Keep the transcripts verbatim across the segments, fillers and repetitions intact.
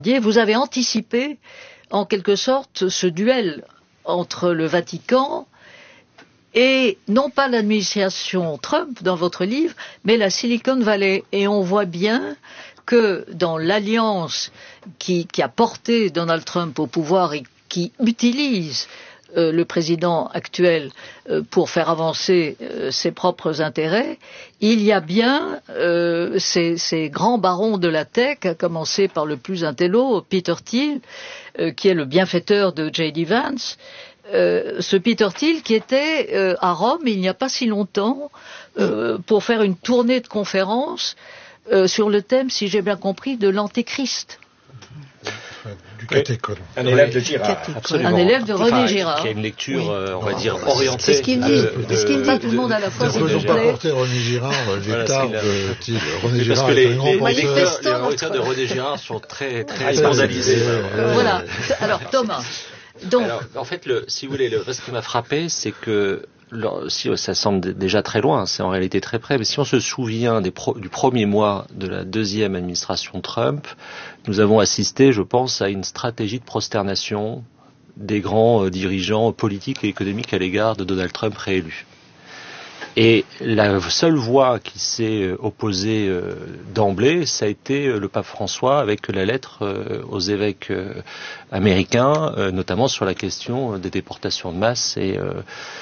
Vous avez anticipé, en quelque sorte, ce duel entre le Vatican et non pas l'administration Trump dans votre livre, mais la Silicon Valley. Et on voit bien que dans l'alliance qui, qui a porté Donald Trump au pouvoir et qui utilise euh, le président actuel euh, pour faire avancer euh, ses propres intérêts, il y a bien euh, ces, ces grands barons de la tech, à commencer par le plus intello, Peter Thiel, euh, qui est le bienfaiteur de J D Vance. Euh, ce Peter Thiel qui était euh, à Rome il n'y a pas si longtemps euh, pour faire une tournée de conférences euh, sur le thème, si j'ai bien compris, de l'antéchrist. Du catéchone. Un élève de Girard. Un élève de René enfin, Girard. Qui a une lecture, oui. euh, on va dire, non, orientée. C'est ce qu'il dit. De, C'est ce qu'il dit, tout le monde à la fois. Ne faisons pas porter René Girard l'état de Thiel. René Girard est un grand penseur. Les lecteurs de René Girard sont très, très scandalisés. Voilà. Alors, Thomas. Donc, Alors, en fait, le, si vous voulez, le, ce qui m'a frappé, c'est que, si ça semble déjà très loin, c'est en réalité très près, mais si on se souvient des pro, du premier mois de la deuxième administration Trump, nous avons assisté, je pense, à une stratégie de prosternation des grands euh, dirigeants politiques et économiques à l'égard de Donald Trump réélu. Et la seule voix qui s'est opposée euh, d'emblée, ça a été euh, le pape François avec la lettre euh, aux évêques euh, américains, euh, notamment sur la question des déportations de masse et, euh,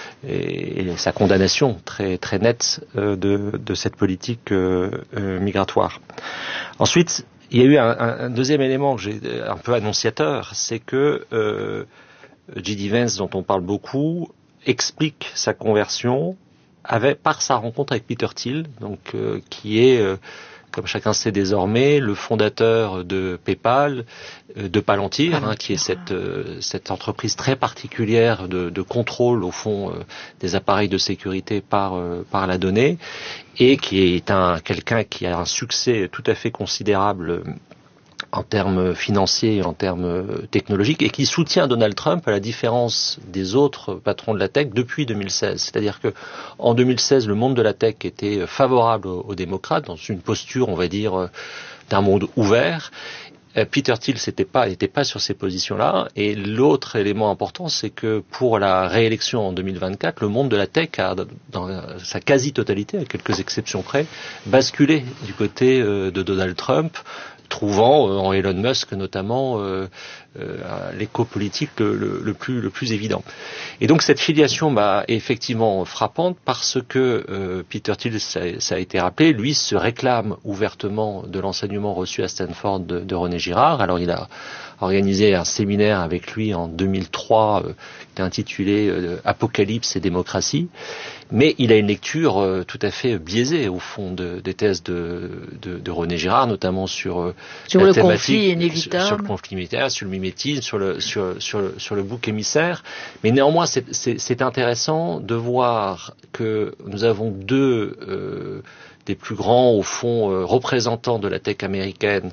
et, et sa condamnation très très nette euh, de, de cette politique euh, euh, migratoire. Ensuite, il y a eu un, un deuxième élément que j'ai un peu annonciateur, c'est que euh, J D Vance, dont on parle beaucoup, explique sa conversion avec, par sa rencontre avec Peter Thiel, donc euh, qui est, euh, comme chacun sait désormais, le fondateur de PayPal, euh, de Palantir, hein, qui est cette, euh, cette entreprise très particulière de, de contrôle, au fond, euh, des appareils de sécurité par, euh, par la donnée, et qui est un quelqu'un qui a un succès tout à fait considérable euh, en termes financiers et en termes technologiques, et qui soutient Donald Trump à la différence des autres patrons de la tech depuis deux mille seize. C'est-à-dire que en deux mille seize, le monde de la tech était favorable aux, aux démocrates, dans une posture, on va dire, d'un monde ouvert. Peter Thiel n'était pas, n'était pas sur ces positions-là. Et l'autre élément important, c'est que pour la réélection en deux mille vingt-quatre, le monde de la tech a, dans sa quasi-totalité, à quelques exceptions près, basculé du côté de Donald Trump, trouvant euh, en Elon Musk notamment euh, euh, l'écho politique le, le, le, plus, le plus évident. Et donc cette filiation bah, est effectivement frappante parce que euh, Peter Thiel, ça, ça a été rappelé, lui se réclame ouvertement de l'enseignement reçu à Stanford de, de René Girard. Alors il a organisé un séminaire avec lui en deux mille trois euh, qui est intitulé euh, Apocalypse et démocratie. Mais il a une lecture euh, tout à fait biaisée, au fond, de, des thèses de, de, de René Girard, notamment sur, euh, sur la le thématique, conflit inévitable, sur, sur le conflit militaire, sur le mimétisme, sur le, sur, sur, le, sur le bouc émissaire. Mais néanmoins, c'est, c'est, c'est intéressant de voir que nous avons deux euh, des plus grands, au fond, euh, représentants de la tech américaine,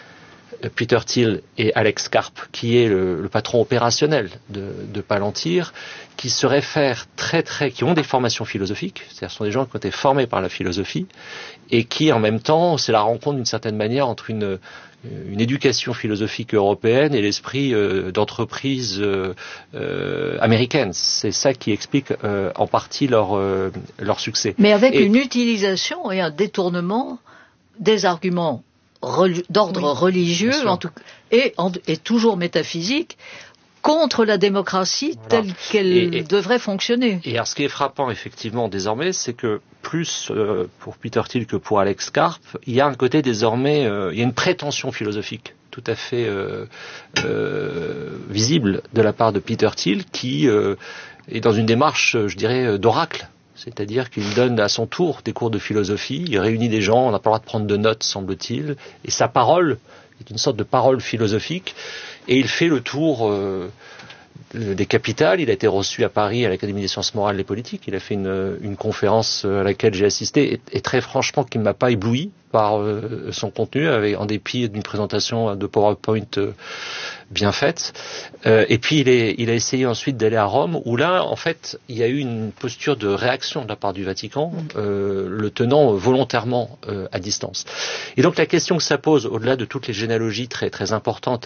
Peter Thiel et Alex Karp, qui est le, le patron opérationnel de, de Palantir, qui se réfèrent très très, qui ont des formations philosophiques, c'est-à-dire ce sont des gens qui ont été formés par la philosophie, et qui en même temps, c'est la rencontre d'une certaine manière entre une, une éducation philosophique européenne et l'esprit euh, d'entreprise euh, euh, américaine. C'est ça qui explique euh, en partie leur, euh, leur succès. Mais avec et, une utilisation et un détournement des arguments d'ordre oui, religieux en tout, et, en, et toujours métaphysique contre la démocratie voilà. telle qu'elle et, et, devrait fonctionner. Et alors ce qui est frappant effectivement désormais, c'est que plus euh, pour Peter Thiel que pour Alex Karp, il y a un côté désormais, euh, il y a une prétention philosophique tout à fait euh, euh, visible de la part de Peter Thiel qui euh, est dans une démarche, je dirais, d'oracle. C'est-à-dire qu'il donne à son tour des cours de philosophie, il réunit des gens, on n'a pas le droit de prendre de notes, semble-t-il, et sa parole est une sorte de parole philosophique, et il fait le tour euh, des capitales. Il a été reçu à Paris à l'Académie des sciences morales et politiques. Il a fait une, une conférence à laquelle j'ai assisté et, et très franchement qui ne m'a pas ébloui par euh, son contenu, avec, en dépit d'une présentation de PowerPoint euh, bien faite. Euh, et puis il, est, il a essayé ensuite d'aller à Rome, où là, en fait, il y a eu une posture de réaction de la part du Vatican, euh, le tenant volontairement euh, à distance. Et donc la question que ça pose, au-delà de toutes les généalogies très très importantes